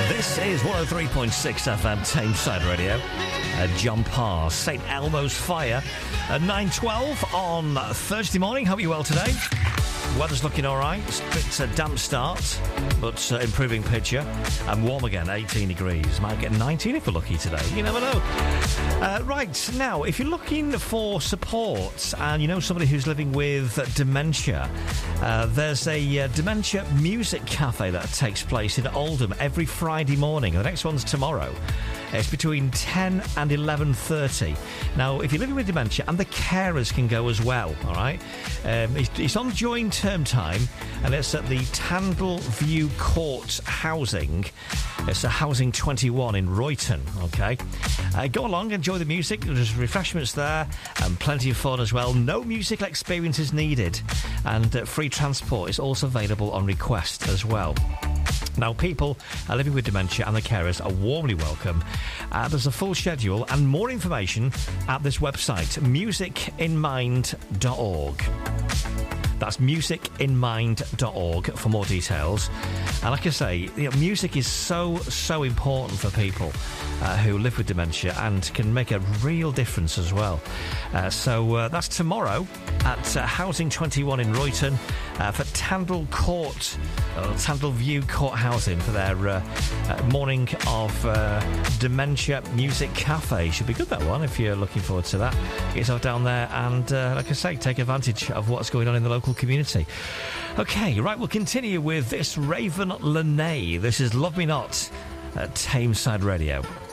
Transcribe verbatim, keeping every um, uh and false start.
This is one oh three point six F M, Tameside Radio. Uh, John Parr, Saint Elmo's Fire. At nine twelve on Thursday morning. Hope you're well today. Weather's looking all right. It's a bit uh, damp start, but uh, improving picture. And warm again, eighteen degrees. Might get nineteen if we're lucky today. You never know. Uh, right, now, if you're looking for support and you know somebody who's living with uh, dementia, uh, there's a uh, dementia music cafe that takes place in Oldham every Friday morning. The next one's tomorrow. It's between ten and eleven thirty. Now, if you're living with dementia, and the carers can go as well, all right? Um, it's, it's on during term time, and it's at the Tandle View Court Housing. It's a Housing twenty-one in Royton, okay? Uh, go along, enjoy the music. There's refreshments there, and plenty of fun as well. No musical experience is needed, and uh, free transport is also available on request as well. Now, people are living with dementia and the carers are warmly welcome. Uh, there's a full schedule and more information at this website, music in mind dot org. That's music in mind dot org for more details. And like I say, you know, music is so, so important for people uh, who live with dementia and can make a real difference as well. Uh, so uh, that's tomorrow at uh, Housing twenty-one in Royton uh, for Tandle Court, uh, Tandle View Court Housing for their uh, uh, morning of uh, Dementia Music Cafe. Should be good, that one, if you're looking forward to that. Get yourself down there and, uh, like I say, take advantage of what's going on in the local community. Okay, right, we'll continue with this Raven Lene. This is Love Me Not at Tameside Radio.